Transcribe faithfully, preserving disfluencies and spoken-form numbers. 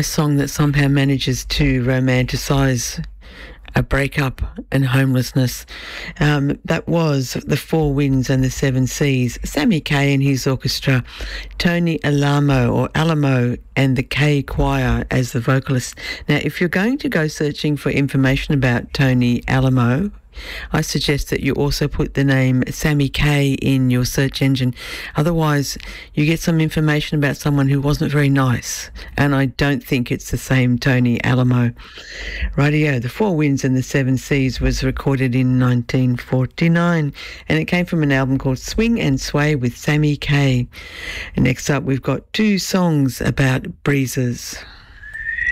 a song that somehow manages to romanticise a breakup and homelessness. Um, that was The Four Winds and the Seven Seas. Sammy Kaye and his orchestra, Tony Alamo or Alamo and the Kaye Choir as the vocalist. Now, if you're going to go searching for information about Tony Alamo, I suggest that you also put the name Sammy Kaye in your search engine. Otherwise, you get some information about someone who wasn't very nice. And I don't think it's the same Tony Alamo. Rightio, The Four Winds and the Seven Seas was recorded in nineteen forty-nine. And it came from an album called Swing and Sway with Sammy Kaye. And next up, we've got two songs about breezes.